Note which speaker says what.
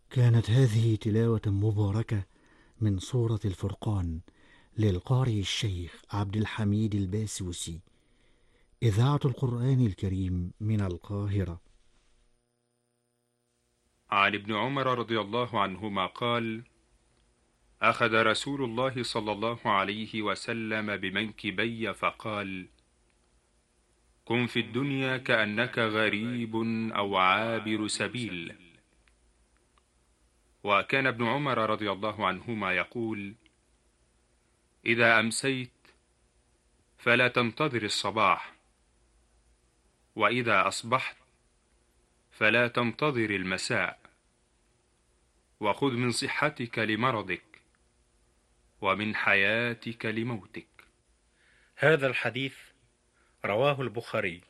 Speaker 1: كانت هذه تلاوة مباركة من سورة الفرقان للقارئ الشيخ عبد الحميد الباسوسي، إذاعة القرآن الكريم من القاهرة.
Speaker 2: عن ابن عمر رضي الله عنهما قال: أخذ رسول الله صلى الله عليه وسلم بمنكبي فقال: كن في الدنيا كأنك غريب أو عابر سبيل. وكان ابن عمر رضي الله عنهما يقول: إذا أمسيت فلا تنتظر الصباح، وإذا أصبحت فلا تنتظر المساء، وخذ من صحتك لمرضك ومن حياتك لموتك.
Speaker 3: هذا الحديث رواه البخاري.